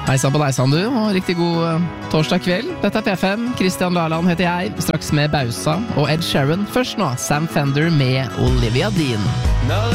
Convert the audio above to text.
Hei sann på deg sann du, og riktig god torsdag kveld. Dette P5, Kristian Laland heter jeg, straks med Bausa og Ed Sheeran. Først nå, Sam Fender med Olivia Dean.